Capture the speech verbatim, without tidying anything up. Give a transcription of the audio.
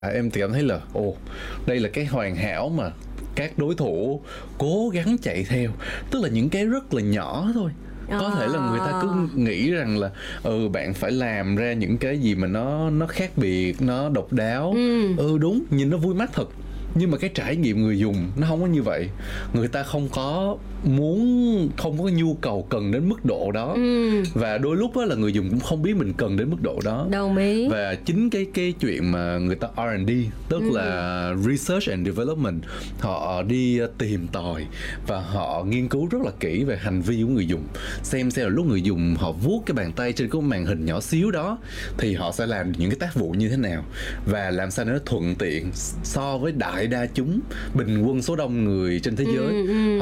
À, em thì cảm thấy là ồ, đây là cái hoàn hảo mà các đối thủ cố gắng chạy theo. Tức là những cái rất là nhỏ thôi. Có thể là người ta cứ À. nghĩ rằng là ừ bạn phải làm ra những cái gì mà nó nó khác biệt, nó độc đáo. Ừm. Ừ đúng, nhìn nó vui mắt thật. Nhưng mà cái trải nghiệm người dùng nó không có như vậy. Người ta không có muốn, không có nhu cầu cần đến mức độ đó. Ừm. Và đôi lúc á là người dùng cũng không biết mình cần đến mức độ đó. Đồng ý. Và chính cái cái chuyện mà người ta R and D, tức Ừm. là Research and Development, họ đi tìm tòi và họ nghiên cứu rất là kỹ về hành vi của người dùng. Xem xem là lúc người dùng họ vuốt cái bàn tay trên cái màn hình nhỏ xíu đó thì họ sẽ làm những cái tác vụ như thế nào, và làm sao để nó thuận tiện so với đại đa chúng, bình quân số đông người trên thế giới. Ừm, ừm.